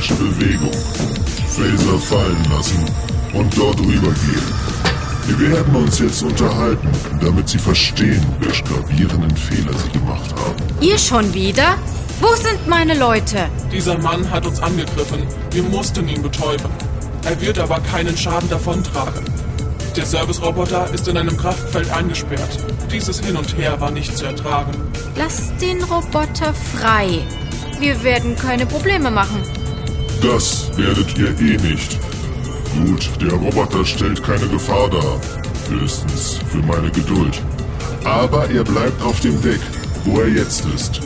falsche Bewegung. Phaser fallen lassen und dort rübergehen. Wir werden uns jetzt unterhalten, damit Sie verstehen, welche gravierenden Fehler Sie gemacht haben. Ihr schon wieder? Wo sind meine Leute? Dieser Mann hat uns angegriffen. Wir mussten ihn betäuben. Er wird aber keinen Schaden davontragen. Der Service-Roboter ist in einem Kraftfeld eingesperrt. Dieses Hin und Her war nicht zu ertragen. Lasst den Roboter frei. Wir werden keine Probleme machen. Das werdet ihr eh nicht. Gut, der Roboter stellt keine Gefahr dar. Höchstens für meine Geduld. Aber er bleibt auf dem Deck, wo er jetzt ist.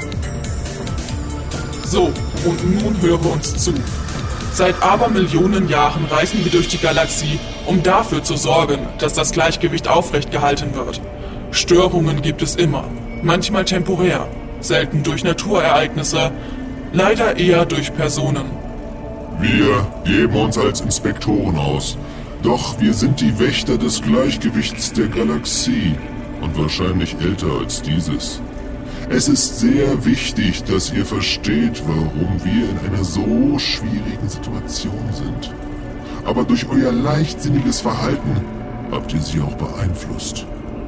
So, und nun höre uns zu. Seit Abermillionen Jahren reisen wir durch die Galaxie, um dafür zu sorgen, dass das Gleichgewicht aufrecht gehalten wird. Störungen gibt es immer, manchmal temporär, selten durch Naturereignisse, leider eher durch Personen. Wir geben uns als Inspektoren aus. Doch wir sind die Wächter des Gleichgewichts der Galaxie und wahrscheinlich älter als dieses. Es ist sehr wichtig, dass ihr versteht, warum wir in einer so schwierigen Situation sind. Aber durch euer leichtsinniges Verhalten habt ihr sie auch beeinflusst.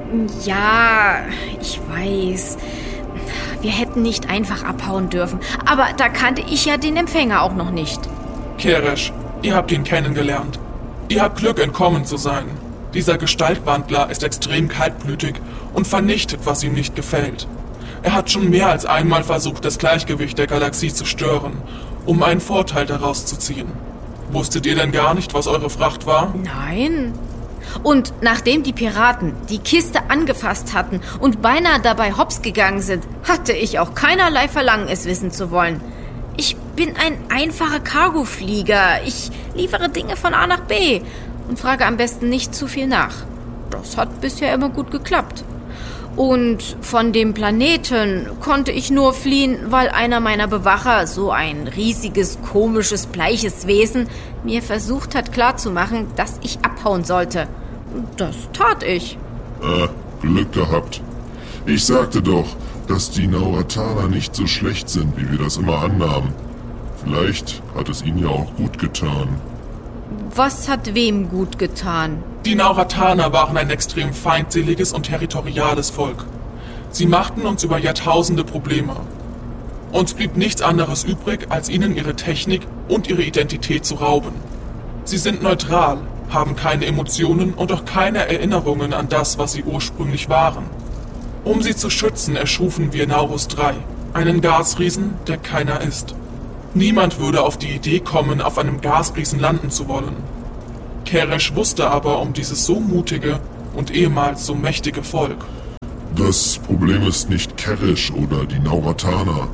Ja, ich weiß. Wir hätten nicht einfach abhauen dürfen. Aber da kannte ich ja den Empfänger auch noch nicht. Keresh, ihr habt ihn kennengelernt. Ihr habt Glück, entkommen zu sein. Dieser Gestaltwandler ist extrem kaltblütig und vernichtet, was ihm nicht gefällt. Er hat schon mehr als einmal versucht, das Gleichgewicht der Galaxie zu stören, um einen Vorteil daraus zu ziehen. Wusstet ihr denn gar nicht, was eure Fracht war? Nein. Und nachdem die Piraten die Kiste angefasst hatten und beinahe dabei hops gegangen sind, hatte ich auch keinerlei Verlangen, es wissen zu wollen. Ich bin ein einfacher Cargoflieger. Ich liefere Dinge von A nach B und frage am besten nicht zu viel nach. Das hat bisher immer gut geklappt. Und von dem Planeten konnte ich nur fliehen, weil einer meiner Bewacher, so ein riesiges, komisches, bleiches Wesen, mir versucht hat klarzumachen, dass ich abhauen sollte. Das tat ich. Glück gehabt. Ich sagte doch, dass die Naurataner nicht so schlecht sind, wie wir das immer annahmen. Vielleicht hat es ihnen ja auch gut getan. Was hat wem gut getan? Die Naurataner waren ein extrem feindseliges und territoriales Volk. Sie machten uns über Jahrtausende Probleme. Uns blieb nichts anderes übrig, als ihnen ihre Technik und ihre Identität zu rauben. Sie sind neutral, haben keine Emotionen und auch keine Erinnerungen an das, was sie ursprünglich waren. Um sie zu schützen, erschufen wir Naurus 3, einen Gasriesen, der keiner ist. Niemand würde auf die Idee kommen, auf einem Gasriesen landen zu wollen. Keresh wusste aber um dieses so mutige und ehemals so mächtige Volk. Das Problem ist nicht Keresh oder die Naurataner.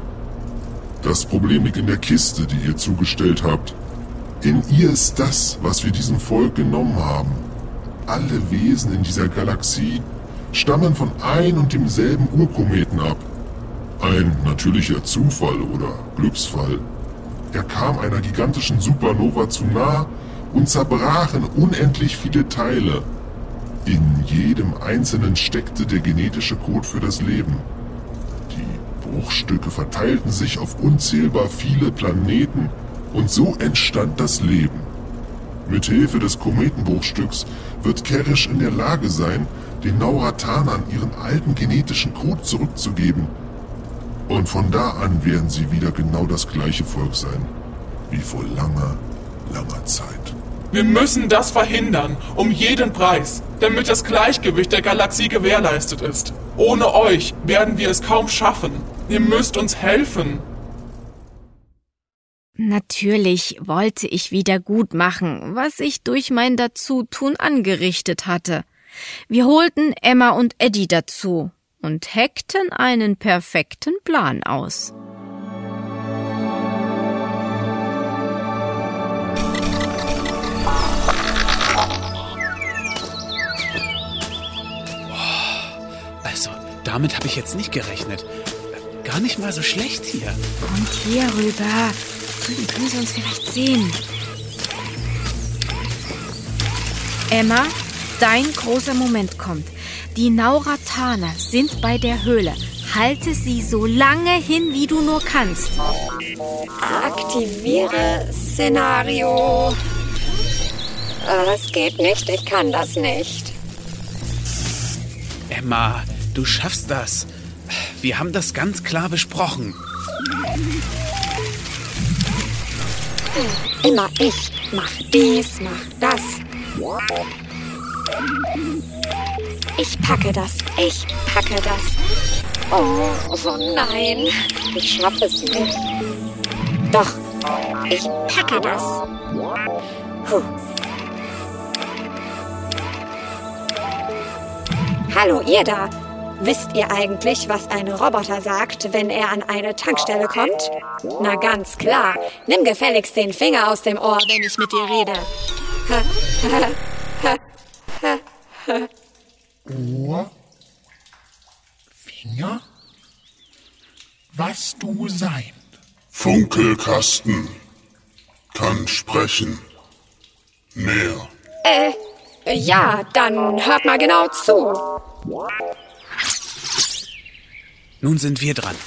Das Problem liegt in der Kiste, die ihr zugestellt habt. In ihr ist das, was wir diesem Volk genommen haben. Alle Wesen in dieser Galaxie stammen von ein und demselben Urkometen ab. Ein natürlicher Zufall oder Glücksfall. Er kam einer gigantischen Supernova zu nah und zerbrach in unendlich viele Teile. In jedem einzelnen steckte der genetische Code für das Leben. Die Bruchstücke verteilten sich auf unzählbar viele Planeten und so entstand das Leben. Mit Hilfe des Kometenbruchstücks wird Keresh in der Lage sein, den Nauratanern ihren alten genetischen Code zurückzugeben. Und von da an werden sie wieder genau das gleiche Volk sein, wie vor langer, langer Zeit. Wir müssen das verhindern, um jeden Preis, damit das Gleichgewicht der Galaxie gewährleistet ist. Ohne euch werden wir es kaum schaffen. Ihr müsst uns helfen. Natürlich wollte ich wieder gut machen, was ich durch mein Dazutun angerichtet hatte. Wir holten Emma und Eddie dazu und heckten einen perfekten Plan aus. Also, damit habe ich jetzt nicht gerechnet. Gar nicht mal so schlecht hier. Kommt hier rüber. Drüben können Sie uns vielleicht sehen. Emma, dein großer Moment kommt. Die Naurataner sind bei der Höhle. Halte sie so lange hin, wie du nur kannst. Aktiviere Szenario. Es geht nicht, ich kann das nicht. Emma, du schaffst das. Wir haben das ganz klar besprochen. Immer ich. Mach dies, mach das. Ich packe das. Oh nein. Ich schaffe es nicht. Doch, ich packe das. Puh. Hallo, ihr da. Wisst ihr eigentlich, was ein Roboter sagt, wenn er an eine Tankstelle kommt? Na ganz klar. Nimm gefälligst den Finger aus dem Ohr, wenn ich mit dir rede. Ohr? Finger? Was du sein? Funkelkasten. Kann sprechen. Mehr. Ja, dann hört mal genau zu. Nun sind wir dran.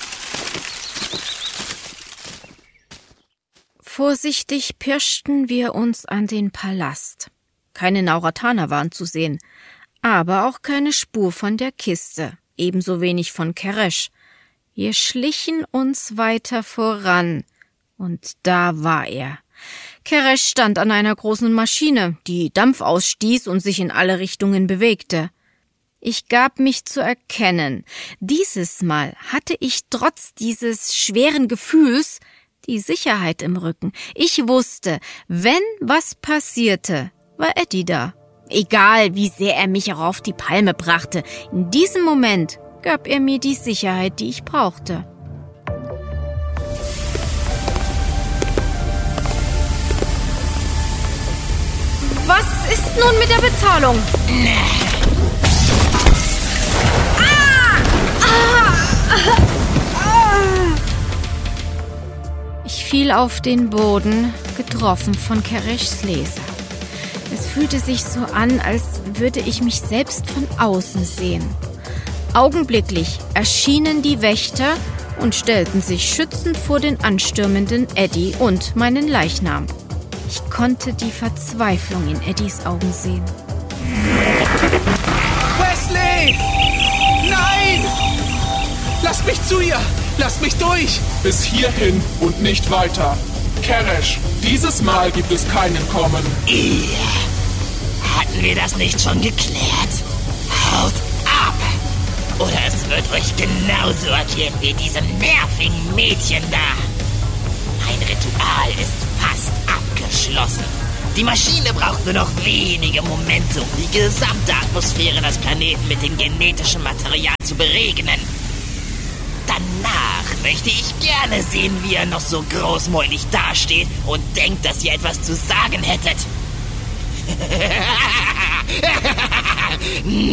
Vorsichtig pirschten wir uns an den Palast. Keine Naurataner waren zu sehen, aber auch keine Spur von der Kiste, ebenso wenig von Keresh. Wir schlichen uns weiter voran, und da war er. Keresh stand an einer großen Maschine, die Dampf ausstieß und sich in alle Richtungen bewegte. Ich gab mich zu erkennen. Dieses Mal hatte ich trotz dieses schweren Gefühls die Sicherheit im Rücken. Ich wusste, wenn was passierte, war Eddie da. Egal, wie sehr er mich auch auf die Palme brachte, in diesem Moment gab er mir die Sicherheit, die ich brauchte. Was ist nun mit der Bezahlung? Ich fiel auf den Boden, getroffen von Kereshs Laser. Es fühlte sich so an, als würde ich mich selbst von außen sehen. Augenblicklich erschienen die Wächter und stellten sich schützend vor den anstürmenden Eddie und meinen Leichnam. Ich konnte die Verzweiflung in Eddies Augen sehen. Wesley! Nein! Lasst mich zu ihr! Lasst mich durch! Bis hierhin und nicht weiter. Keresh, dieses Mal gibt es kein Entkommen. Hatten wir das nicht schon geklärt? Haut ab! Oder es wird euch genauso ergehen wie diesem nervigen Mädchen da. Mein Ritual ist fast abgeschlossen. Die Maschine braucht nur noch wenige Momente, um die gesamte Atmosphäre des Planeten mit dem genetischen Material zu beregnen. Danach möchte ich gerne sehen, wie ihr noch so großmäulig dasteht und denkt, dass ihr etwas zu sagen hättet.